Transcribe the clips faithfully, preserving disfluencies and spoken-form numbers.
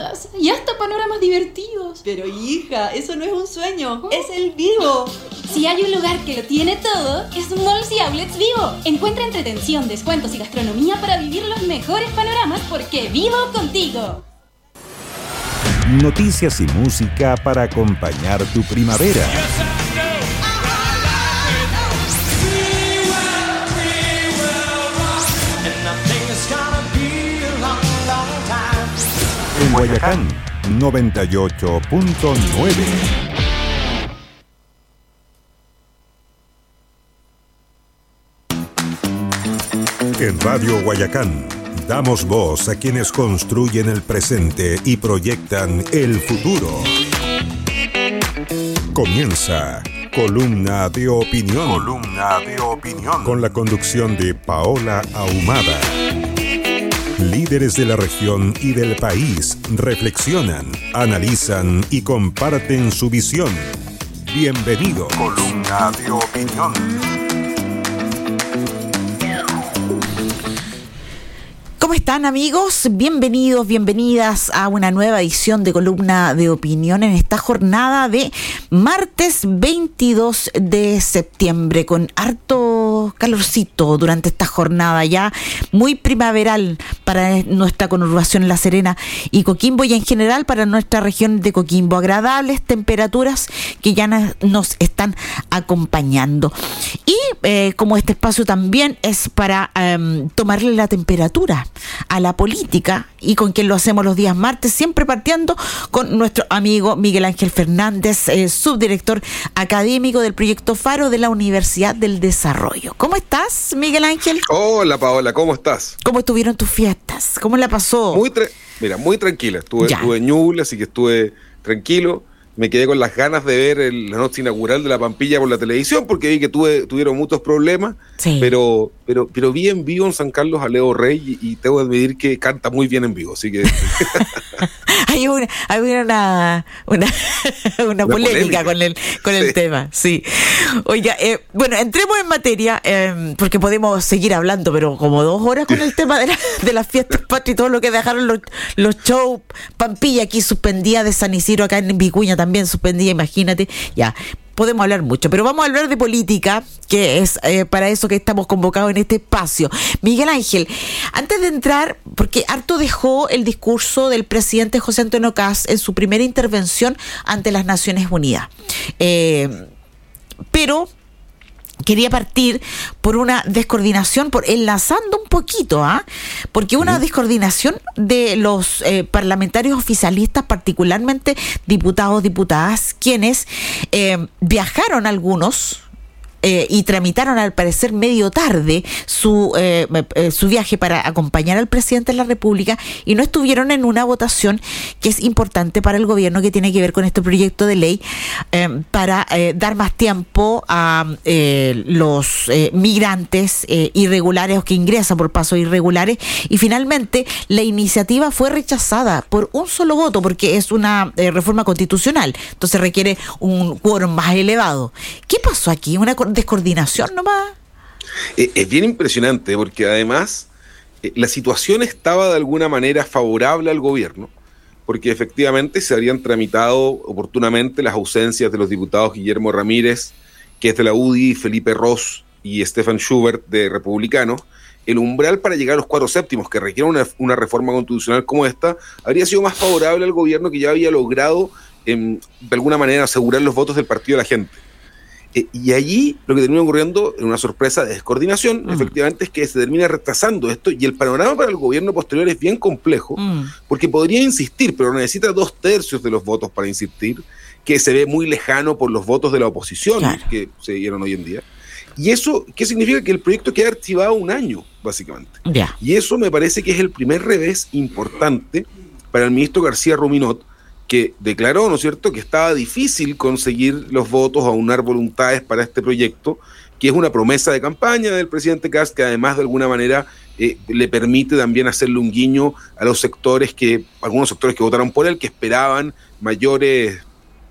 vistas y hasta panoramas divertidos. Pero hija, eso no es un sueño, ¿Oh? Es el Vivo. Si hay un lugar que lo tiene todo, es Malls y Outlets Vivo. Encuentra entretención, descuentos y gastronomía para vivir los mejores panoramas porque vivo contigo. Noticias y música para acompañar tu primavera. En Guayacán, noventa y ocho punto nueve. En Radio Guayacán, damos voz a quienes construyen el presente y proyectan el futuro. Comienza Columna de Opinión. Columna de Opinión. Con la conducción de Paola Ahumada. Líderes de la región y del país reflexionan, analizan y comparten su visión. Bienvenido. Columna de Opinión. ¿Cómo están, amigos? Bienvenidos, bienvenidas a una nueva edición de Columna de Opinión en esta jornada de martes veintidós de septiembre, con harto calorcito durante esta jornada ya muy primaveral para nuestra conurbación La Serena y Coquimbo, y en general para nuestra región de Coquimbo. Agradables temperaturas que ya nos están acompañando. Y eh, como este espacio también es para eh, tomarle la temperatura a la política, y con quien lo hacemos los días martes, siempre partiendo con nuestro amigo Miguel Ángel Fernández, eh, subdirector académico del proyecto Faro de la Universidad del Desarrollo. ¿Cómo estás, Miguel Ángel? Hola, Paola, ¿cómo estás? ¿Cómo estuvieron tus fiestas? ¿Cómo la pasó? Muy tra- Mira, muy tranquila. Estuve, estuve en Ñuble, así que estuve tranquilo. Me quedé con las ganas de ver el, la noche inaugural de La Pampilla por la televisión, porque vi que tuve, tuvieron muchos problemas, sí. pero, pero, pero vi en vivo en San Carlos a Leo Rey, y, y tengo que admitir que canta muy bien en vivo, así que... hay una, hay una, una, una polémica, polémica con el, con sí. el tema, sí. Oiga, eh, bueno, entremos en materia, eh, porque podemos seguir hablando, pero como dos horas con el tema de, la, de las fiestas patrias y todo lo que dejaron los, los shows. Pampilla aquí suspendida, de San Isidro acá en Vicuña también suspendida, imagínate, ya. Podemos hablar mucho, pero vamos a hablar de política, que es eh, para eso que estamos convocados en este espacio. Miguel Ángel, antes de entrar, porque harto dejó el discurso del presidente José Antonio Kast en su primera intervención ante las Naciones Unidas. Eh, pero... quería partir por una descoordinación, por enlazando un poquito, ¿ah? ¿eh? Porque una descoordinación de los eh, parlamentarios oficialistas, particularmente diputados, diputadas, quienes eh, viajaron algunos Eh, y tramitaron al parecer medio tarde su eh, eh, su viaje para acompañar al presidente de la República, y no estuvieron en una votación que es importante para el gobierno, que tiene que ver con este proyecto de ley eh, para eh, dar más tiempo a eh, los eh, migrantes eh, irregulares o que ingresan por pasos irregulares, y finalmente la iniciativa fue rechazada por un solo voto, porque es una eh, reforma constitucional, entonces requiere un quórum más elevado. ¿Qué pasó aquí? ¿Una descoordinación nomás? Es, es bien impresionante, porque además eh, la situación estaba de alguna manera favorable al gobierno, porque efectivamente se habrían tramitado oportunamente las ausencias de los diputados Guillermo Ramírez, que es de la U D I, Felipe Ross y Stefan Schubert, de Republicanos. El umbral para llegar a los cuatro séptimos, que requiere una, una reforma constitucional como esta, habría sido más favorable al gobierno, que ya había logrado eh, de alguna manera asegurar los votos del Partido de la Gente. Eh, y allí lo que termina ocurriendo, en una sorpresa de descoordinación, mm. efectivamente, es que se termina retrasando esto, y el panorama para el gobierno posterior es bien complejo, mm. porque podría insistir, pero necesita dos tercios de los votos para insistir, que se ve muy lejano por los votos de la oposición, claro, que se dieron hoy en día. Y eso, ¿qué significa? Que el proyecto queda archivado un año, básicamente. Yeah. Y eso me parece que es el primer revés importante para el ministro García Ruminot, que declaró, ¿no es cierto?, que estaba difícil conseguir los votos, aunar voluntades para este proyecto, que es una promesa de campaña del presidente Kast, que además de alguna manera eh, le permite también hacerle un guiño a los sectores que, algunos sectores que votaron por él, que esperaban mayores,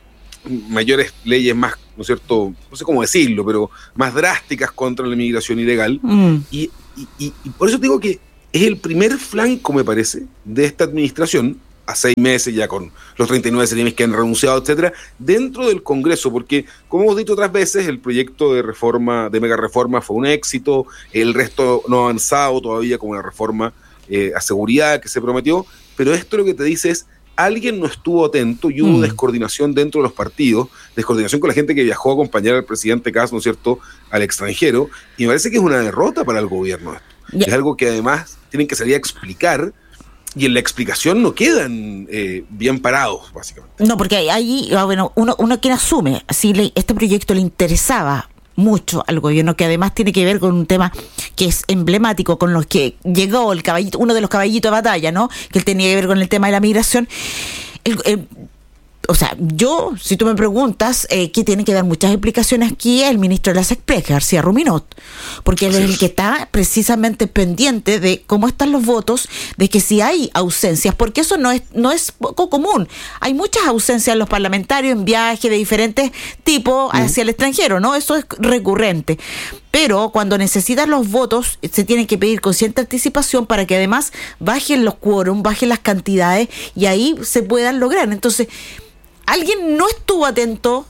mayores leyes más, ¿no es cierto?, no sé cómo decirlo, pero más drásticas contra la inmigración ilegal. Mm. Y, y, y, y por eso digo que es el primer flanco, me parece, de esta administración, a seis meses, ya con los treinta y nueve seremis que han renunciado, etcétera, dentro del Congreso, porque, como hemos dicho otras veces, el proyecto de reforma, de mega reforma fue un éxito, el resto no ha avanzado todavía como la reforma eh, a seguridad que se prometió, pero esto lo que te dice es, alguien no estuvo atento y hubo mm. descoordinación dentro de los partidos, descoordinación con la gente que viajó a acompañar al presidente Kast, ¿no es cierto?, al extranjero, y me parece que es una derrota para el gobierno esto. Yeah. Es algo que además tienen que salir a explicar, y en la explicación no quedan eh, bien parados, básicamente. No, porque ahí, bueno, uno, uno quien asume, si le, este proyecto le interesaba mucho al gobierno, que además tiene que ver con un tema que es emblemático, con los que llegó el caballito, uno de los caballitos de batalla, ¿no?, que él tenía que ver con el tema de la migración. El, el, o sea, yo, si tú me preguntas, eh, que tiene que dar muchas explicaciones aquí el ministro de las Express, García Ruminot, porque él es el que está precisamente pendiente de cómo están los votos, de que si hay ausencias, porque eso no es no es poco común. Hay muchas ausencias en los parlamentarios en viaje de diferentes tipos hacia el extranjero, ¿no? Eso es recurrente. Pero cuando necesitan los votos, se tienen que pedir con cierta anticipación para que además bajen los quórum, bajen las cantidades y ahí se puedan lograr. Entonces, alguien no estuvo atento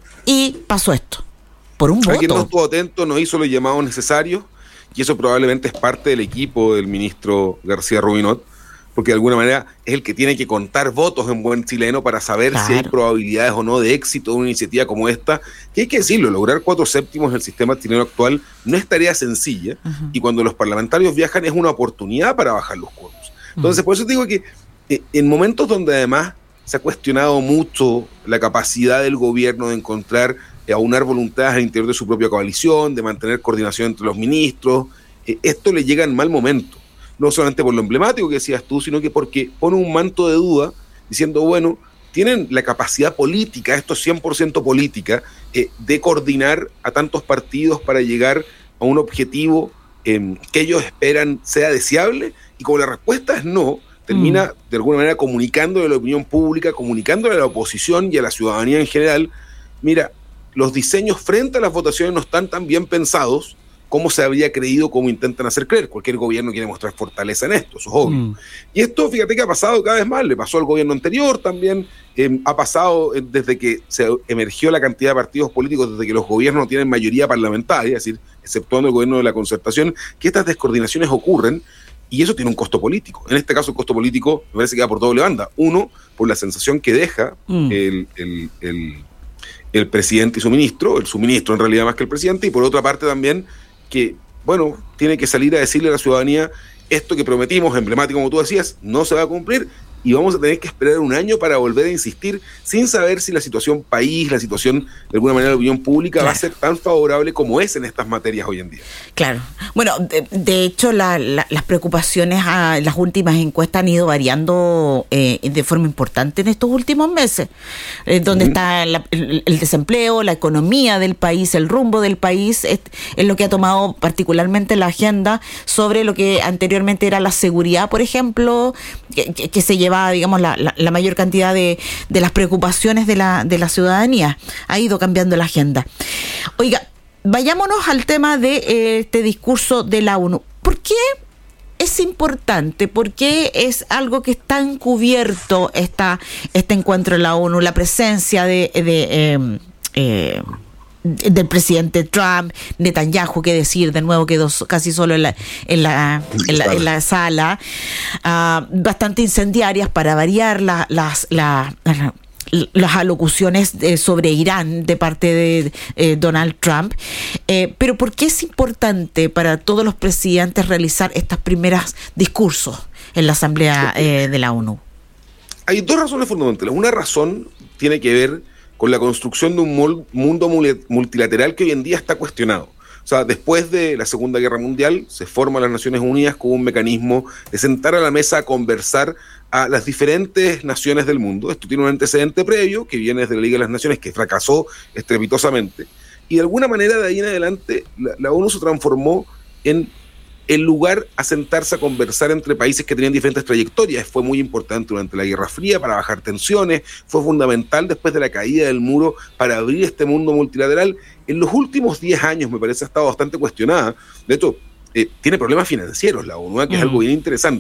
y pasó esto, por un voto. Alguien no estuvo atento, no hizo los llamados necesarios, y eso probablemente es parte del equipo del ministro García Ruminot, porque de alguna manera es el que tiene que contar votos en buen chileno para saber claro. si hay probabilidades o no de éxito de una iniciativa como esta, que hay que decirlo, lograr cuatro séptimos en el sistema chileno actual no es tarea sencilla, uh-huh. y cuando los parlamentarios viajan es una oportunidad para bajar los quórums. Entonces, uh-huh. por eso te digo que eh, en momentos donde además se ha cuestionado mucho la capacidad del gobierno de encontrar, eh, aunar voluntades al interior de su propia coalición, de mantener coordinación entre los ministros, eh, esto le llega en mal momento. No solamente por lo emblemático que decías tú, sino que porque pone un manto de duda diciendo, bueno, tienen la capacidad política, esto es cien por ciento política, eh, de coordinar a tantos partidos para llegar a un objetivo eh, que ellos esperan sea deseable, y como la respuesta es no, termina mm. de alguna manera comunicándole a la opinión pública, comunicándole a la oposición y a la ciudadanía en general, mira, los diseños frente a las votaciones no están tan bien pensados como se habría creído, como intentan hacer creer. Cualquier gobierno quiere mostrar fortaleza en esto, eso es obvio. Mm. Y esto, fíjate que ha pasado cada vez más, le pasó al gobierno anterior también, eh, ha pasado eh, desde que se emergió la cantidad de partidos políticos, desde que los gobiernos no tienen mayoría parlamentaria, es decir, exceptuando el gobierno de la Concertación, que estas descoordinaciones ocurren, y eso tiene un costo político. En este caso el costo político me parece que va por doble banda. Uno, por la sensación que deja mm. el, el, el, el presidente y su ministro, el suministro en realidad más que el presidente, y por otra parte también que, bueno, tiene que salir a decirle a la ciudadanía, esto que prometimos, emblemático como tú decías, no se va a cumplir, y vamos a tener que esperar un año para volver a insistir, sin saber si la situación país, la situación de alguna manera de la opinión pública claro. va a ser tan favorable como es en estas materias hoy en día. Claro. Bueno, de, de hecho la, la, las preocupaciones a las últimas encuestas han ido variando eh, de forma importante en estos últimos meses, eh, donde uh-huh. está la, el, el desempleo, la economía del país, el rumbo del país, es, es lo que ha tomado particularmente la agenda sobre lo que anteriormente era la seguridad, por ejemplo, que, que, que se lleva digamos la, la, la mayor cantidad de, de las preocupaciones de la, de la ciudadanía. Ha ido cambiando la agenda. Oiga, vayámonos al tema de eh, este discurso de la ONU. ¿Por qué es importante? ¿Por qué es algo que está encubierto esta, este encuentro de la ONU? La presencia de, de eh, eh, del presidente Trump, Netanyahu, que decir, de nuevo quedó casi solo en la en la, en la, en la sala, uh, bastante incendiarias para variar la, las la, la, las alocuciones de, sobre Irán de parte de eh, Donald Trump, eh, pero ¿por qué es importante para todos los presidentes realizar estos primeros discursos en la Asamblea eh, de la ONU? Hay dos razones fundamentales. Una razón tiene que ver con la construcción de un mundo multilateral que hoy en día está cuestionado. O sea, después de la Segunda Guerra Mundial se forman las Naciones Unidas como un mecanismo de sentar a la mesa a conversar a las diferentes naciones del mundo. Esto tiene un antecedente previo que viene desde la Liga de las Naciones, que fracasó estrepitosamente, y de alguna manera de ahí en adelante la, la ONU se transformó en el lugar a sentarse a conversar entre países que tenían diferentes trayectorias. Fue muy importante durante la Guerra Fría para bajar tensiones, fue fundamental después de la caída del muro para abrir este mundo multilateral. En los últimos diez años me parece ha estado bastante cuestionada. De hecho, eh, tiene problemas financieros la ONU, que mm. es algo bien interesante.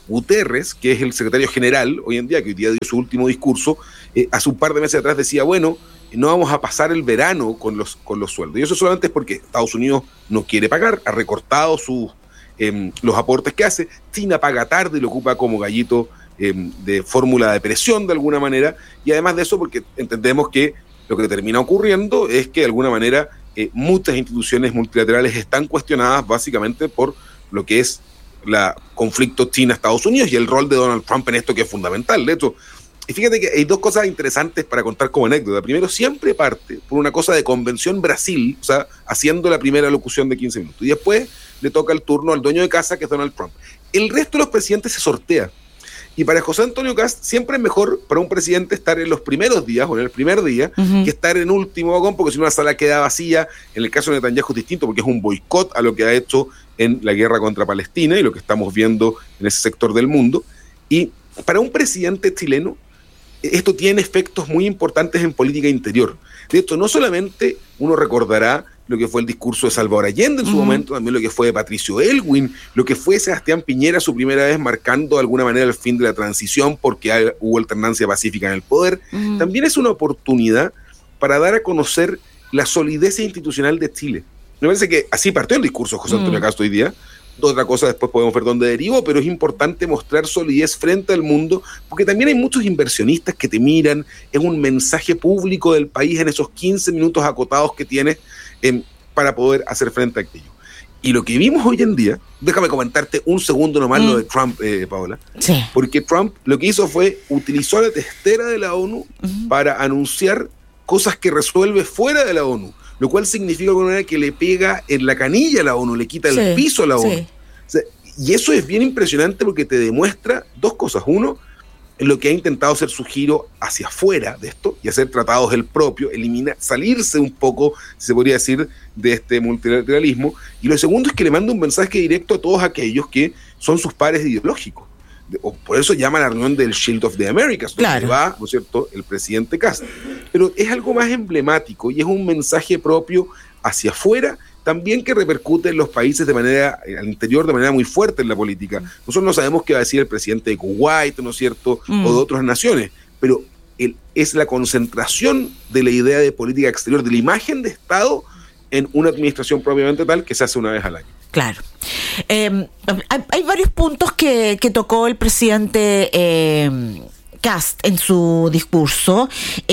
Guterres, que es el secretario general hoy en día, que hoy día dio su último discurso, eh, hace un par de meses atrás decía, bueno, no vamos a pasar el verano con los, con los sueldos. Y eso solamente es porque Estados Unidos no quiere pagar, ha recortado sus, eh, los aportes que hace, China paga tarde y lo ocupa como gallito eh, de fórmula de presión de alguna manera, y además de eso porque entendemos que lo que termina ocurriendo es que de alguna manera eh, muchas instituciones multilaterales están cuestionadas básicamente por lo que es el conflicto China-Estados Unidos y el rol de Donald Trump en esto, que es fundamental. De hecho, y fíjate que hay dos cosas interesantes para contar como anécdota. Primero, siempre parte por una cosa de Convención Brasil, o sea, haciendo la primera locución de quince minutos. Y después le toca el turno al dueño de casa, que es Donald Trump. El resto de los presidentes se sortea. Y para José Antonio Kast siempre es mejor para un presidente estar en los primeros días o en el primer día uh-huh. que estar en último vagón, porque si no la sala queda vacía. En el caso de Netanyahu es distinto porque es un boicot a lo que ha hecho en la guerra contra Palestina y lo que estamos viendo en ese sector del mundo. Y para un presidente chileno esto tiene efectos muy importantes en política interior. De hecho, no solamente uno recordará lo que fue el discurso de Salvador Allende en su uh-huh. momento, también lo que fue de Patricio Elwin, lo que fue Sebastián Piñera su primera vez marcando de alguna manera el fin de la transición porque hay, hubo alternancia pacífica en el poder. Uh-huh. También es una oportunidad para dar a conocer la solidez institucional de Chile. Me parece que así partió el discurso de José Antonio uh-huh. Kast hoy día. Otra cosa después podemos ver dónde derivó, pero es importante mostrar solidez frente al mundo, porque también hay muchos inversionistas que te miran, es un mensaje público del país en esos quince minutos acotados que tienes eh, para poder hacer frente a aquello. Y lo que vimos hoy en día, déjame comentarte un segundo nomás mm. lo de Trump, eh, Paola, sí. porque Trump lo que hizo fue, utilizó la testera de la ONU uh-huh. para anunciar cosas que resuelve fuera de la ONU, lo cual significa de alguna manera que le pega en la canilla a la ONU, le quita el sí, piso a la ONU. Sí. O sea, y eso es bien impresionante porque te demuestra dos cosas. Uno, en lo que ha intentado hacer su giro hacia afuera de esto y hacer tratados él propio, eliminar, salirse un poco, si se podría decir, de este multilateralismo. Y lo segundo es que le manda un mensaje directo a todos aquellos que son sus pares ideológicos. Por eso llama a la reunión del Shield of the Americas, donde claro. va, ¿no es cierto?, el presidente Kast. Pero es algo más emblemático y es un mensaje propio hacia afuera, también que repercute en los países de manera, al interior de manera muy fuerte en la política. Nosotros no sabemos qué va a decir el presidente de Kuwait, ¿no es cierto?, mm. o de otras naciones, pero el, es la concentración de la idea de política exterior, de la imagen de Estado en una administración propiamente tal que se hace una vez al año. Claro. Eh, hay, hay varios puntos que, que tocó el presidente eh, Kast en su discurso.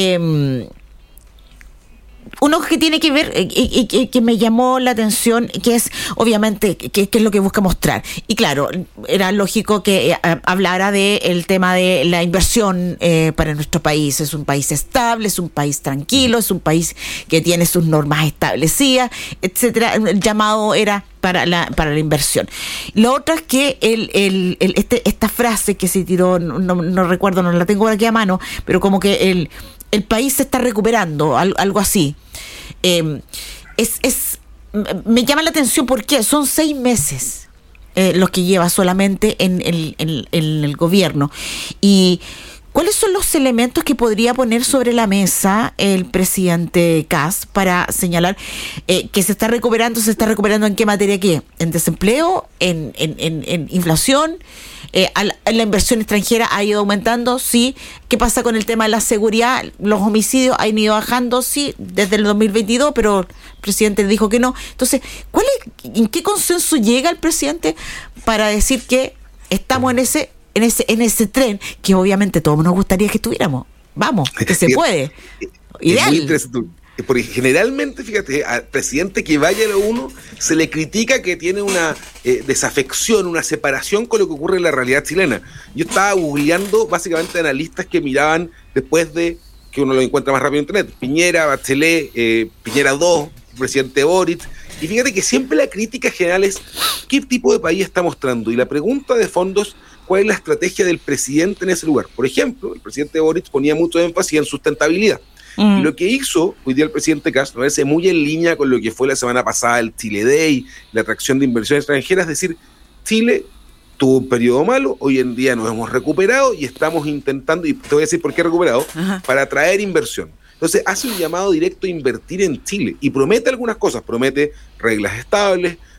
Eh, uno que tiene que ver y, y, y que me llamó la atención, que es obviamente que, que es lo que busca mostrar. Y claro, era lógico que eh, hablara del tema de la inversión eh, para nuestro país. Es un país estable, es un país tranquilo, es un país que tiene sus normas establecidas, etcétera. El llamado era para la para la inversión. Lo otro es que el, el, el este esta frase que se tiró, no, no recuerdo, no la tengo aquí a mano, pero como que el el país se está recuperando, algo así. Eh, es, es, me llama la atención porque son seis meses eh, los que lleva solamente en el, en, en el gobierno. Y ¿cuáles son los elementos que podría poner sobre la mesa el presidente Kast para señalar eh, que se está recuperando? ¿Se está recuperando en qué materia? ¿Qué? ¿En desempleo? ¿En, en, en, en inflación? Eh, a la, a la inversión extranjera ha ido aumentando, sí. ¿Qué pasa con el tema de la seguridad? Los homicidios han ido bajando, sí, desde el dos mil veintidós, pero el presidente dijo que no. Entonces, ¿cuál es, ¿en qué consenso llega el presidente para decir que estamos en ese, en ese, en ese tren que obviamente todos nos gustaría que estuviéramos? Vamos, que se puede. Ideal. Es muy interesante. Porque generalmente, fíjate, al presidente que vaya a la ONU se le critica que tiene una eh, desafección, una separación con lo que ocurre en la realidad chilena. Yo estaba googleando básicamente analistas que miraban después de que uno lo encuentra más rápido en internet, Piñera, Bachelet, eh, Piñera dos, presidente Boric, y fíjate que siempre la crítica general es ¿qué tipo de país está mostrando? Y la pregunta de fondo es ¿cuál es la estrategia del presidente en ese lugar? Por ejemplo, el presidente Boric ponía mucho énfasis en sustentabilidad. Mm. Y lo que hizo hoy día el presidente Kast me parece muy en línea con lo que fue la semana pasada el Chile Day, la atracción de inversiones extranjeras, es decir, Chile tuvo un periodo malo, hoy en día nos hemos recuperado y estamos intentando, y te voy a decir por qué recuperado, Ajá. para atraer inversión. Entonces hace un llamado directo a invertir en Chile y promete algunas cosas, promete reglas estables,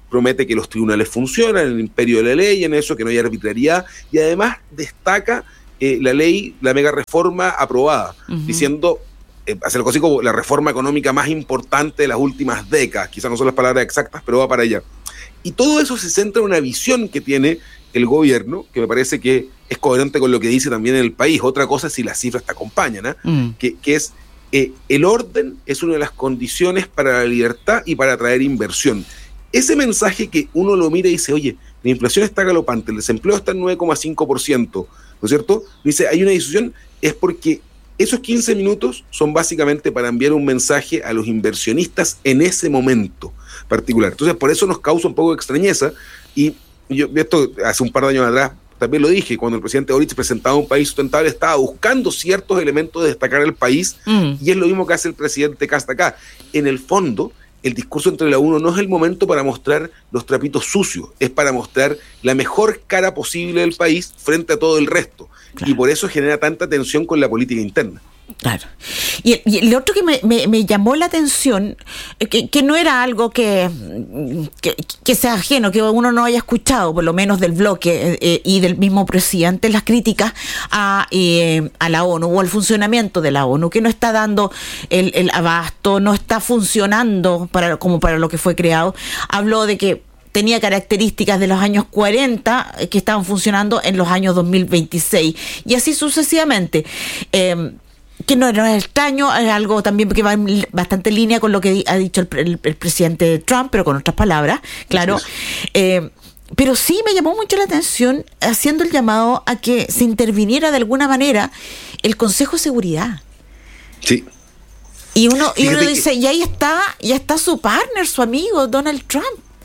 promete que los tribunales funcionan, el imperio de la ley, en eso, que no hay arbitrariedad, y además destaca eh, la ley, la mega reforma aprobada, uh-huh. diciendo, eh, hace algo así como la reforma económica más importante de las últimas décadas, quizás no son las palabras exactas, pero va para allá. Y todo eso se centra en una visión que tiene el gobierno, que me parece que es coherente con lo que dice también el país. Otra cosa es si las cifras te acompañan, ¿eh? mm. que, que es eh, el orden es una de las condiciones para la libertad y para atraer inversión. Ese mensaje que uno lo mira y dice, oye, la inflación está galopante, el desempleo está en nueve coma cinco por ciento, ¿no es cierto? Dice, hay una discusión, es porque esos quince minutos son básicamente para enviar un mensaje a los inversionistas en ese momento particular. Entonces, por eso nos causa un poco de extrañeza, y yo esto hace un par de años atrás también lo dije, cuando el presidente Boric presentaba un país sustentable, estaba buscando ciertos elementos de destacar al país, mm. y es lo mismo que hace el presidente Kast acá. En el fondo, el discurso entre la UNO no es el momento para mostrar los trapitos sucios, es para mostrar la mejor cara posible del país frente a todo el resto. Claro. Y por eso genera tanta tensión con la política interna. Claro. Y, y lo otro que me, me, me llamó la atención, que, que no era algo que, que, que sea ajeno, que uno no haya escuchado, por lo menos del bloque eh, y del mismo presidente, las críticas a, eh, a la ONU o al funcionamiento de la ONU, que no está dando el, el abasto, no está funcionando para, como para lo que fue creado. Habló de que tenía características de los años cuarenta que estaban funcionando en los años dos mil veintiséis, y así sucesivamente. Eh, que no, no es extraño, es algo también que va bastante en línea con lo que ha dicho el, el, el presidente Trump, pero con otras palabras, claro. Eh, pero sí me llamó mucho la atención haciendo el llamado a que se interviniera de alguna manera el Consejo de Seguridad. Sí. Y uno, y uno que... dice, y ahí está, ya está su partner, su amigo, Donald Trump,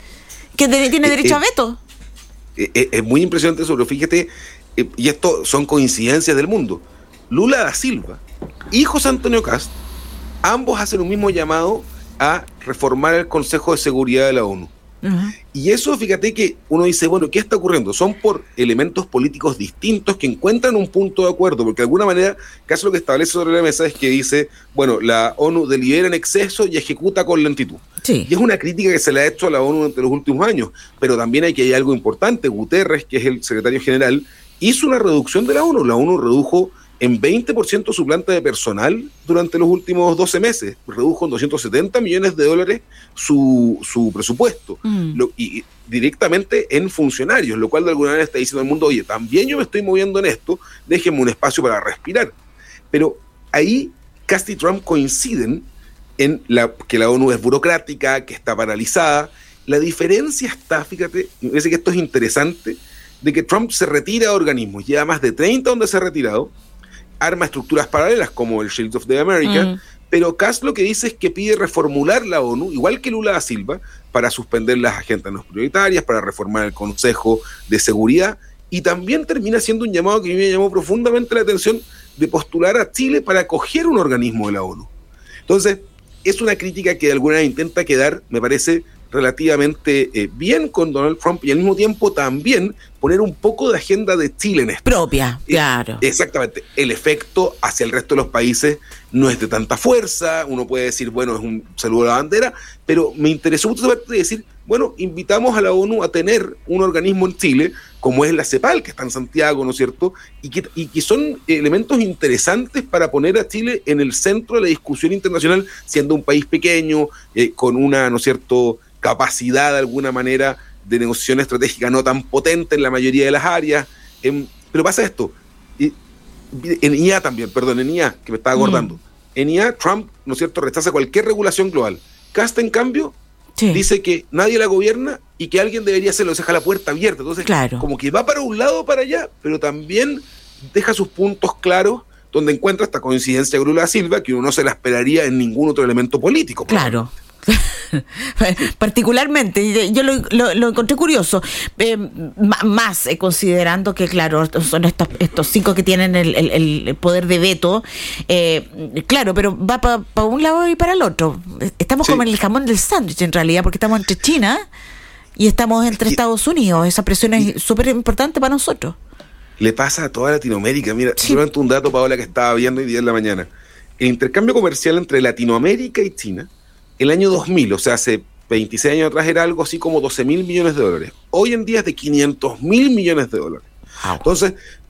que de, tiene derecho eh, a veto. Eh, eh, es muy impresionante eso, pero fíjate, eh, y esto son coincidencias del mundo. Lula da Silva y José Antonio Kast, ambos hacen un mismo llamado a reformar el Consejo de Seguridad de la ONU. Uh-huh. Y eso, fíjate que uno dice, bueno, ¿qué está ocurriendo? Son por elementos políticos distintos que encuentran un punto de acuerdo, porque de alguna manera, casi lo que establece sobre la mesa es que dice, bueno, la ONU delibera en exceso y ejecuta con lentitud. Sí. Y es una crítica que se le ha hecho a la ONU durante los últimos años, pero también hay que hay algo importante. Guterres, que es el secretario general, hizo una reducción de la ONU. La ONU redujo en veinte por ciento su planta de personal durante los últimos doce meses, redujo en doscientos setenta millones de dólares su, su presupuesto, mm. lo, y directamente en funcionarios, lo cual de alguna manera está diciendo al mundo, oye, también yo me estoy moviendo en esto, déjenme un espacio para respirar. Pero ahí Kast y Trump coinciden en la, que la ONU es burocrática, que está paralizada. La diferencia está, fíjate, me parece que esto es interesante, de que Trump se retira de organismos, lleva más de treinta donde se ha retirado, arma estructuras paralelas como el Shield of the America, mm. pero Kast lo que dice es que pide reformular la ONU, igual que Lula da Silva, para suspender las agendas no prioritarias, para reformar el Consejo de Seguridad, y también termina siendo un llamado que a mí me llamó profundamente la atención de postular a Chile para acoger un organismo de la ONU. Entonces, es una crítica que de alguna manera intenta quedar, me parece, relativamente eh, bien con Donald Trump, y al mismo tiempo también poner un poco de agenda de Chile en esto. Propia, eh, claro. Exactamente. El efecto hacia el resto de los países no es de tanta fuerza, uno puede decir, bueno, es un saludo a la bandera, pero me interesó mucho saber decir, bueno, invitamos a la ONU a tener un organismo en Chile, como es la CEPAL, que está en Santiago, ¿no es cierto? Y que, y que son elementos interesantes para poner a Chile en el centro de la discusión internacional, siendo un país pequeño, eh, con una, ¿no es cierto?, capacidad de alguna manera de negociación estratégica no tan potente en la mayoría de las áreas. Eh, pero pasa esto, y, en I A también, perdón, en I A, que me estaba acordando, mm. en I A Trump, ¿no es cierto?, rechaza cualquier regulación global. Kast, en cambio, sí. dice que nadie la gobierna y que alguien debería hacerlo, deja la puerta abierta. Entonces, claro. como que va para un lado o para allá, pero también deja sus puntos claros, donde encuentra esta coincidencia con Lula da Silva, que uno no se la esperaría en ningún otro elemento político. Claro. Particularmente, yo lo, lo, lo encontré curioso, eh, más eh, considerando que, claro, son estos, estos cinco que tienen el, el, el poder de veto, eh, claro, pero va para pa un lado y para el otro. Estamos sí. como en el jamón del sándwich, en realidad, porque estamos entre China y estamos entre y, Estados Unidos. Esa presión es súper importante para nosotros. Le pasa a toda Latinoamérica. Mira, sí. solamente un dato, Paola, que estaba viendo hoy día en la mañana. El intercambio comercial entre Latinoamérica y China, el año dos mil, o sea, hace veintiséis años atrás era algo así como doce mil millones de dólares. Hoy en día es de quinientos mil millones de dólares. Wow. Entonces,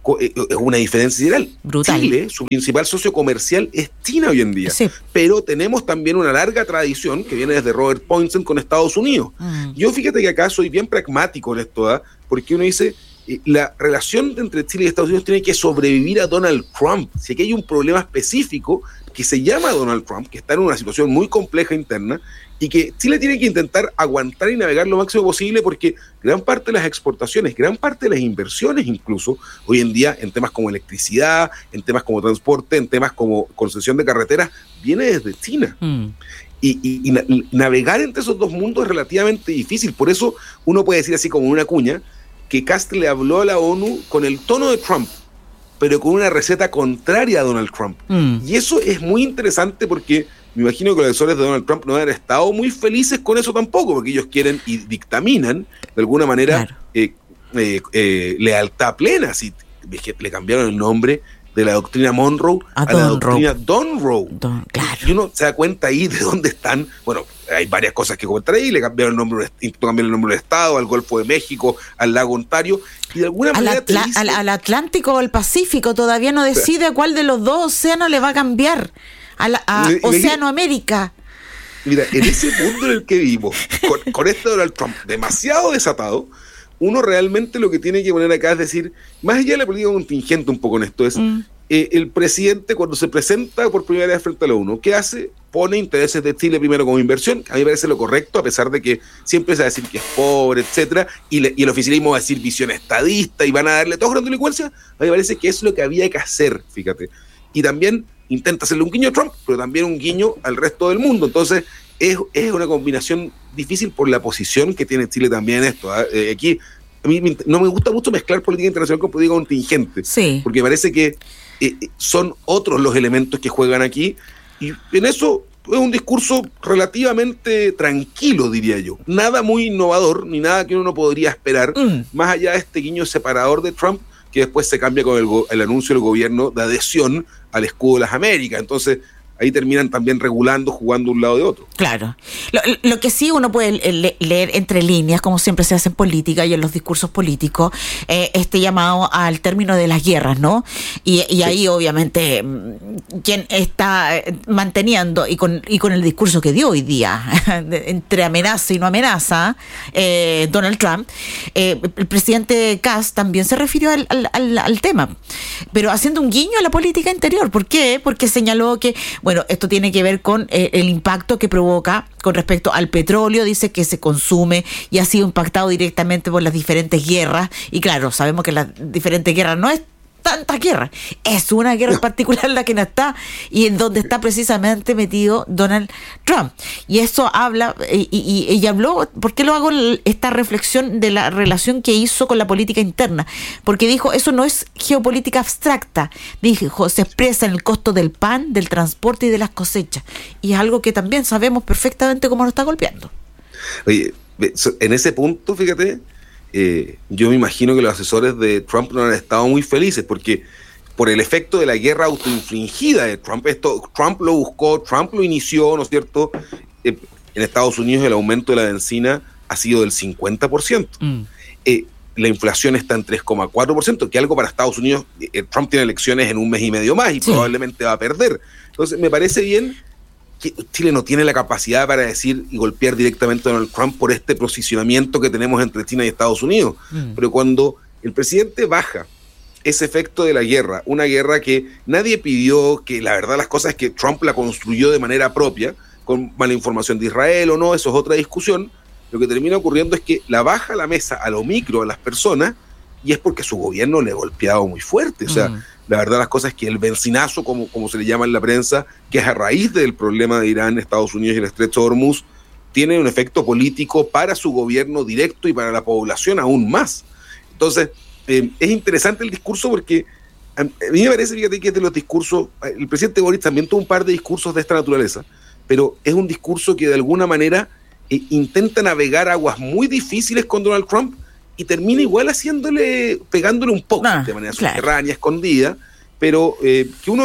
es una diferencia general. Brutal. Chile, su principal socio comercial es China hoy en día. Sí. Pero tenemos también una larga tradición que viene desde Robert Poinsett con Estados Unidos. Mm. Yo fíjate que acá soy bien pragmático en esto, ¿eh? Porque uno dice, eh, la relación entre Chile y Estados Unidos tiene que sobrevivir a Donald Trump. Si aquí hay un problema específico que se llama Donald Trump, que está en una situación muy compleja interna, y que Chile tiene que intentar aguantar y navegar lo máximo posible, porque gran parte de las exportaciones, gran parte de las inversiones incluso, hoy en día en temas como electricidad, en temas como transporte, en temas como concesión de carreteras, viene desde China. Mm. Y, y, y, na- y navegar entre esos dos mundos es relativamente difícil. Por eso uno puede decir así como una cuña, que Castro le habló a la ONU con el tono de Trump, pero con una receta contraria a Donald Trump. Mm. Y eso es muy interesante porque me imagino que los asesores de Donald Trump no han estado muy felices con eso tampoco, porque ellos quieren y dictaminan de alguna manera claro. eh, eh, eh, lealtad plena. Si le cambiaron el nombre de la doctrina Monroe a, a la doctrina Donroe. Don, claro. Y uno se da cuenta ahí de dónde están. Bueno, hay varias cosas que comentar ahí. Le cambiaron el nombre, cambiaron el nombre del Estado, al Golfo de México, al lago Ontario. Y de alguna al, manera Atla- dice, al, al Atlántico o al Pacífico todavía no decide a cuál de los dos océanos le va a cambiar. A, la, a me, Océano me, América. Mira, en ese mundo en el que vivimos, con, con este Donald Trump demasiado desatado, uno realmente lo que tiene que poner acá es decir, más allá de la política contingente un poco en esto, es mm. eh, el presidente cuando se presenta por primera vez frente a la ONU, ¿qué hace? Pone intereses de Chile primero como inversión, a mí me parece lo correcto, a pesar de que siempre se va a decir que es pobre, etcétera, y, le, y el oficialismo va a decir visión estadista y van a darle toda grandilocuencia, a mí me parece que es lo que había que hacer, fíjate. Y también intenta hacerle un guiño a Trump, pero también un guiño al resto del mundo. Entonces, es, es una combinación difícil por la posición que tiene Chile también en esto. ¿eh? Aquí, a mí no me gusta mucho mezclar política internacional con política contingente, sí. porque parece que eh, son otros los elementos que juegan aquí, y en eso es un discurso relativamente tranquilo, diría yo. Nada muy innovador, ni nada que uno no podría esperar, mm. más allá de este guiño separador de Trump, que después se cambia con el, go- el anuncio del gobierno de adhesión al escudo de las Américas. Entonces, ahí terminan también regulando, jugando de un lado de otro. Claro. Lo, lo que sí uno puede le, leer entre líneas, como siempre se hace en política y en los discursos políticos, eh, este llamado al término de las guerras, ¿no? Y, y sí. ahí, obviamente, quien está manteniendo, y con, y con el discurso que dio hoy día, entre amenaza y no amenaza, eh, Donald Trump, eh, el presidente Kass también se refirió al, al, al, al tema, pero haciendo un guiño a la política interior. ¿Por qué? Porque señaló que bueno, esto tiene que ver con eh, el impacto que provoca con respecto al petróleo, dice que se consume y ha sido impactado directamente por las diferentes guerras. Y claro, sabemos que las diferentes guerras no es tanta guerra, es una guerra en particular la que no está y en donde está precisamente metido Donald Trump. Y eso habla, y, y, y habló, ¿por qué lo hago esta reflexión de la relación que hizo con la política interna? Porque dijo, eso no es geopolítica abstracta, dijo, se expresa en el costo del pan, del transporte y de las cosechas. Y es algo que también sabemos perfectamente cómo nos está golpeando. Oye, en ese punto, fíjate, Eh, yo me imagino que los asesores de Trump no han estado muy felices porque por el efecto de la guerra autoinfligida de Trump, esto Trump lo buscó, Trump lo inició, ¿no es cierto? Eh, en Estados Unidos el aumento de la benzina ha sido del cincuenta por ciento. Mm. Eh, la inflación está en tres coma cuatro por ciento, que algo para Estados Unidos, eh, Trump tiene elecciones en un mes y medio más y sí. probablemente va a perder. Entonces me parece bien que Chile no tiene la capacidad para decir y golpear directamente a Donald Trump por este posicionamiento que tenemos entre China y Estados Unidos. Mm. Pero cuando el presidente baja ese efecto de la guerra, una guerra que nadie pidió, que la verdad las cosas es que Trump la construyó de manera propia, con mala información de Israel o no, eso es otra discusión, lo que termina ocurriendo es que la baja a la mesa a lo micro a las personas y es porque su gobierno le ha golpeado muy fuerte. O sea, mm. la verdad las cosas es que el benzinazo, como, como se le llama en la prensa, que es a raíz del problema de Irán, Estados Unidos y el Estrecho de Hormuz, tiene un efecto político para su gobierno directo y para la población aún más. Entonces, eh, es interesante el discurso porque a mí me parece, fíjate, que es de los discursos, el presidente Boric también tuvo un par de discursos de esta naturaleza, pero es un discurso que de alguna manera eh, intenta navegar aguas muy difíciles con Donald Trump y termina igual haciéndole, pegándole un poco, ah, de manera claro. subterránea, escondida, pero eh, que uno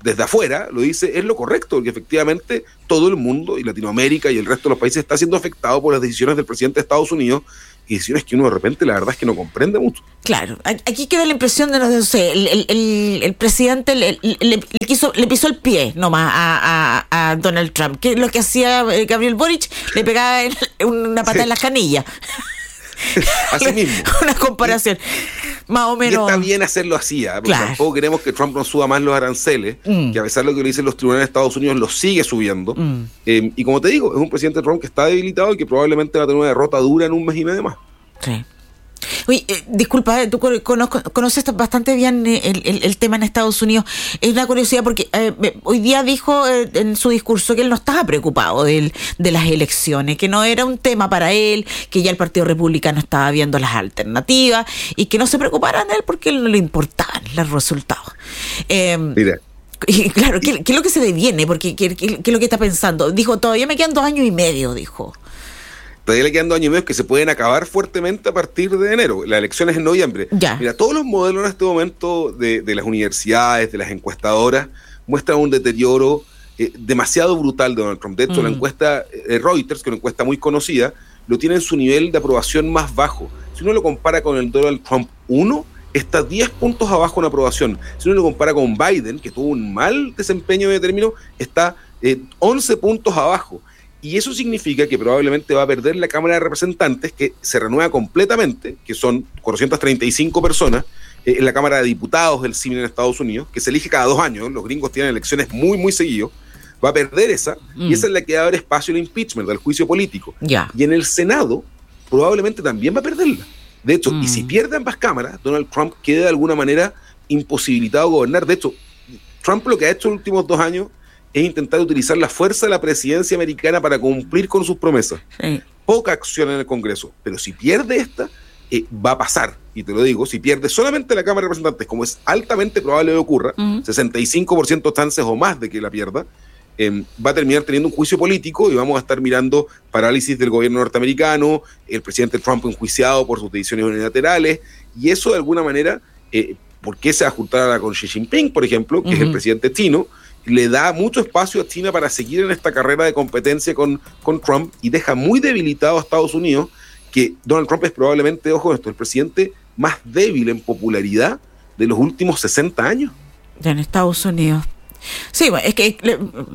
desde afuera lo dice, es lo correcto, porque efectivamente todo el mundo, y Latinoamérica y el resto de los países, está siendo afectado por las decisiones del presidente de Estados Unidos, y decisiones que uno de repente la verdad es que no comprende mucho. Claro, aquí queda la impresión de, no sé, el, el, el, el presidente le, le, le, quiso, le pisó el pie nomás a, a, a Donald Trump, que es lo que hacía Gabriel Boric, le pegaba en, una patada sí. en las canillas. Así mismo. Una comparación. Más o menos. Y está bien hacerlo así, ¿eh? Porque claro. tampoco queremos que Trump no suba más los aranceles, mm. que a pesar de lo que le dicen los tribunales de Estados Unidos, los sigue subiendo. Mm. Eh, y como te digo, es un presidente Trump que está debilitado y que probablemente va a tener una derrota dura en un mes y medio más. Sí. Oye, eh, disculpa, tú conozco, conoces bastante bien el, el, el tema en Estados Unidos. Es una curiosidad porque eh, hoy día dijo eh, en su discurso que él no estaba preocupado de, de las elecciones, que no era un tema para él, que ya el Partido Republicano estaba viendo las alternativas y que no se preocuparan de él porque a él no le importaban los resultados. Eh, Mira. Y claro, ¿qué, ¿qué es lo que se deviene? Porque ¿qué, qué, qué es lo que está pensando? Dijo, todavía me quedan dos años y medio, dijo. Todavía le quedan dos años y medio que se pueden acabar fuertemente a partir de enero. Las elecciones en noviembre. Ya. Mira, todos los modelos en este momento de, de las universidades, de las encuestadoras, muestran un deterioro eh, demasiado brutal de Donald Trump. De hecho, mm. la encuesta eh, Reuters, que es una encuesta muy conocida, lo tiene en su nivel de aprobación más bajo. Si uno lo compara con el Donald Trump uno, está diez puntos abajo en aprobación. Si uno lo compara con Biden, que tuvo un mal desempeño de término, está eh, once puntos abajo. Y eso significa que probablemente va a perder la Cámara de Representantes, que se renueva completamente, que son cuatrocientas treinta y cinco personas, eh, en la Cámara de Diputados del civil en Estados Unidos, que se elige cada dos años, los gringos tienen elecciones muy, muy seguidos, va a perder esa, mm. y esa es la que va a dar espacio al impeachment, al juicio político. Yeah. Y en el Senado, probablemente también va a perderla. De hecho, mm. y si pierde ambas cámaras, Donald Trump queda de alguna manera imposibilitado a gobernar. De hecho, Trump lo que ha hecho en los últimos dos años es intentar utilizar la fuerza de la presidencia americana para cumplir con sus promesas. Sí. Poca acción en el Congreso, pero si pierde esta, eh, va a pasar, y te lo digo, si pierde solamente la Cámara de Representantes, como es altamente probable que ocurra, uh-huh. sesenta y cinco por ciento chances o más de que la pierda, eh, va a terminar teniendo un juicio político y vamos a estar mirando parálisis del gobierno norteamericano, el presidente Trump enjuiciado por sus decisiones unilaterales, y eso de alguna manera, eh, ¿por qué se va a juntar con Xi Jinping, por ejemplo, que uh-huh. es el presidente chino? Le da mucho espacio a China para seguir en esta carrera de competencia con, con Trump y deja muy debilitado a Estados Unidos, que Donald Trump es probablemente, ojo esto, el presidente más débil en popularidad de los últimos sesenta años. En Estados Unidos. Sí, bueno, es que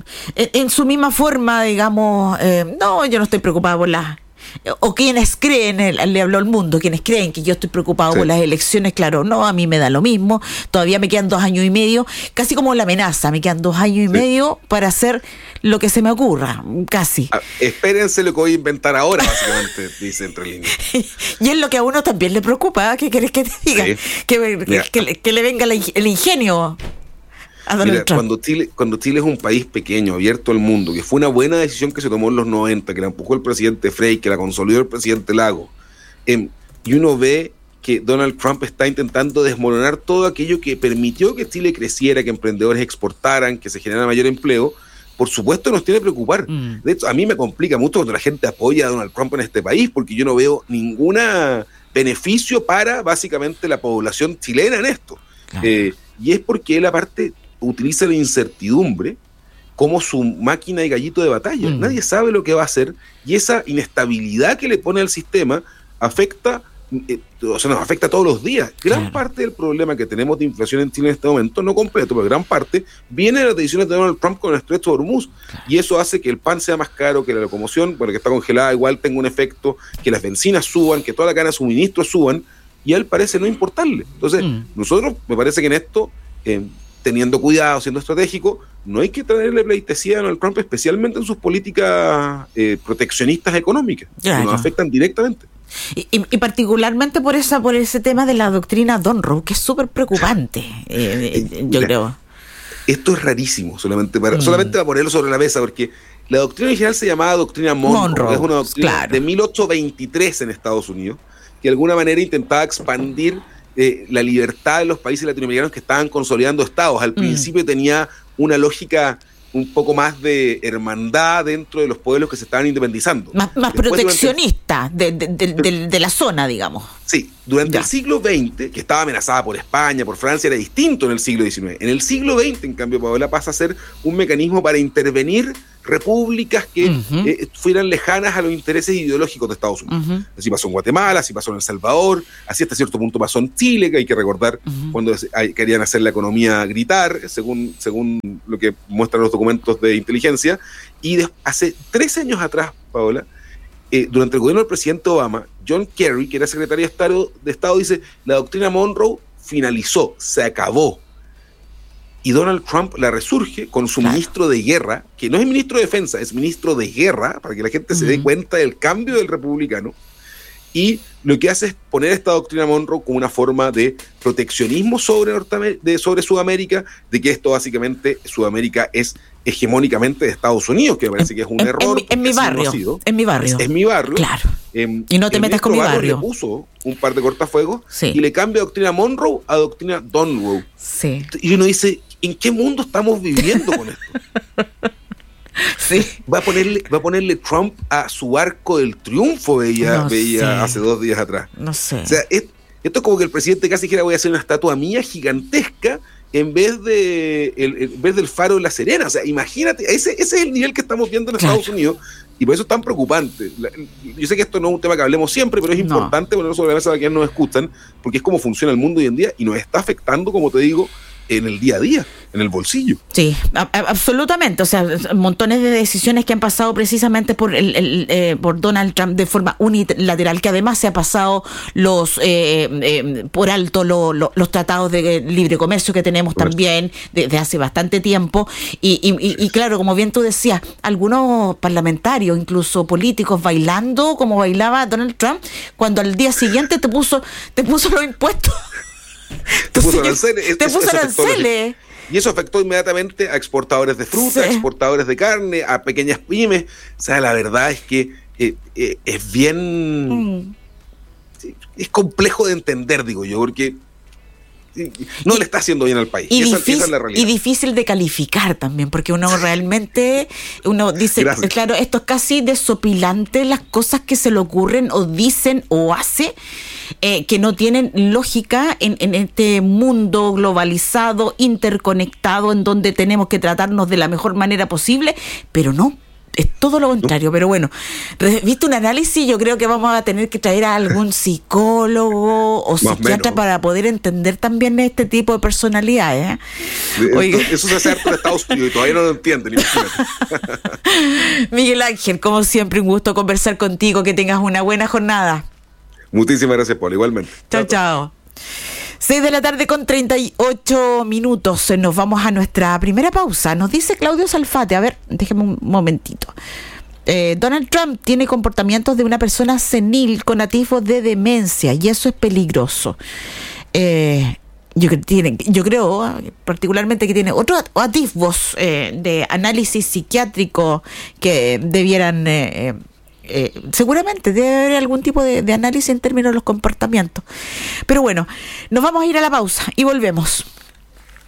en su misma forma, digamos, eh, no, yo no estoy preocupado por las... O quienes creen, él, le habló al mundo, quienes creen que yo estoy preocupado sí. por las elecciones, claro, no, a mí me da lo mismo, todavía me quedan dos años y medio, casi como la amenaza, me quedan dos años y sí. medio para hacer lo que se me ocurra, casi. Ah, espérense lo que voy a inventar ahora, básicamente, dice entre líneas. Y es lo que a uno también le preocupa, ¿qué querés que te diga? Sí. Que, que, que, que le venga el ingenio. Mira, cuando Chile, cuando Chile es un país pequeño, abierto al mundo, que fue una buena decisión que se tomó en los noventa, que la empujó el presidente Frey, que la consolidó el presidente Lago, eh, y uno ve que Donald Trump está intentando desmoronar todo aquello que permitió que Chile creciera, que emprendedores exportaran, que se generara mayor empleo, por supuesto nos tiene que preocupar. Mm. De hecho, a mí me complica mucho cuando la gente apoya a Donald Trump en este país, porque yo no veo ningún beneficio para, básicamente, la población chilena en esto. Claro. Eh, y es porque él, aparte, utiliza la incertidumbre como su máquina de gallito de batalla. Mm. Nadie sabe lo que va a hacer y esa inestabilidad que le pone al sistema afecta, eh, o sea, nos afecta todos los días. Gran claro. parte del problema que tenemos de inflación en Chile en este momento, no completo, pero gran parte, viene de las decisiones de Donald Trump con el estrecho de Hormuz. Claro. Y eso hace que el pan sea más caro, que la locomoción, bueno, que está congelada, igual tenga un efecto, que las bencinas suban, que toda la cadena de suministro suban, y a él parece no importarle. Entonces, mm. nosotros, me parece que en esto... Eh, teniendo cuidado, siendo estratégico, no hay que traerle pleitesía a Donald Trump, especialmente en sus políticas eh, proteccionistas económicas, ya, que nos ya. afectan directamente. Y, y, y particularmente por esa por ese tema de la doctrina Monroe, que es súper preocupante, eh, eh, yo Mira, creo. Esto es rarísimo, solamente para, mm. solamente para ponerlo sobre la mesa, porque la doctrina original se llamaba doctrina Monroe, Monroe es una doctrina claro. de mil ochocientos veintitrés en Estados Unidos, que de alguna manera intentaba expandir Eh, la libertad de los países latinoamericanos que estaban consolidando estados. Al mm. principio tenía una lógica un poco más de hermandad dentro de los pueblos que se estaban independizando. Más, más proteccionista durante, de, de, de, de, de la zona, digamos. Sí, durante ya. el siglo veinte, que estaba amenazada por España, por Francia, era distinto en el siglo diecinueve. En el siglo veinte, en cambio, Paola, pasa a ser un mecanismo para intervenir repúblicas que uh-huh. eh, fueran lejanas a los intereses ideológicos de Estados Unidos. Uh-huh. Así pasó en Guatemala, así pasó en El Salvador, así hasta cierto punto pasó en Chile, que hay que recordar uh-huh. cuando querían hacer la economía gritar, según, según lo que muestran los documentos de inteligencia. Y de, hace tres años atrás, Paola, eh, durante el gobierno del presidente Obama, John Kerry, que era secretario de Estado, de Estado, dice, la doctrina Monroe finalizó, se acabó. Y Donald Trump la resurge con su claro. ministro de guerra, que no es ministro de defensa, es ministro de guerra, para que la gente uh-huh. se dé cuenta del cambio del republicano. Y lo que hace es poner esta doctrina Monroe como una forma de proteccionismo sobre, Norteamer- de, sobre Sudamérica, de que esto básicamente, Sudamérica es hegemónicamente de Estados Unidos, que me parece que es un en, error. En, en mi barrio, no en mi barrio. Es, es mi barrio. Claro. Eh, y no te metas con mi barrio. Le puso un par de cortafuegos sí. y le cambia doctrina Monroe a doctrina Donroe. Sí. Y uno dice, ¿en qué mundo estamos viviendo con esto? Sí. Va a ponerle, va a ponerle Trump a su arco del triunfo, veía, no veía sé. hace dos días atrás. No sé. O sea, es, esto es como que el presidente casi dijera, voy a hacer una estatua mía gigantesca en vez de el, en vez del faro de La Serena. O sea, imagínate, ese, ese es el nivel que estamos viendo en claro. Estados Unidos, y por eso es tan preocupante. La, yo sé que esto no es un tema que hablemos siempre, pero es no. importante ponerlo sobre la mesa para quienes nos escuchan, porque es como funciona el mundo hoy en día y nos está afectando, como te digo, en el día a día, en el bolsillo. Sí, a, a, absolutamente. O sea, montones de decisiones que han pasado precisamente por el, el eh, por Donald Trump de forma unilateral, que además se ha pasado los eh, eh, por alto lo, lo, los tratados de libre comercio que tenemos Correcto. también desde hace bastante tiempo. Y, y, y, y claro, como bien tú decías, algunos parlamentarios, incluso políticos, bailando como bailaba Donald Trump, cuando al día siguiente te puso, te puso los impuestos. Te puso aranceles. Te puso aranceles. Y eso afectó inmediatamente a exportadores de fruta, sí. exportadores de carne, a pequeñas pymes. O sea, la verdad es que eh, eh, es bien... Mm. Es complejo de entender, digo yo, porque no y, le está haciendo bien al país. Y, esa, difícil, esa es la realidad. Y difícil de calificar también, porque uno realmente, uno dice, Gracias. claro, esto es casi desopilante las cosas que se le ocurren o dicen o hace, eh, que no tienen lógica en, en este mundo globalizado, interconectado, en donde tenemos que tratarnos de la mejor manera posible, pero no. Es todo lo contrario, pero bueno, viste un análisis, yo creo que vamos a tener que traer a algún psicólogo o psiquiatra para poder entender también este tipo de personalidades. ¿eh? Oiga. Eso se hace harto en Estados Unidos y todavía no lo entienden. Miguel Ángel, como siempre, un gusto conversar contigo, que tengas una buena jornada. Muchísimas gracias, Paul, igualmente. Chao, chao. seis de la tarde con treinta y ocho minutos. Nos vamos a nuestra primera pausa. Nos dice Claudio Salfate, a ver, déjeme un momentito. Eh, Donald Trump tiene comportamientos de una persona senil con atisbos de demencia y eso es peligroso. Eh, yo, tiene, yo creo particularmente que tiene otros atisbos eh, de análisis psiquiátrico que debieran... Eh, Eh, seguramente debe haber algún tipo de, de análisis en términos de los comportamientos. Pero bueno, nos vamos a ir a la pausa y volvemos.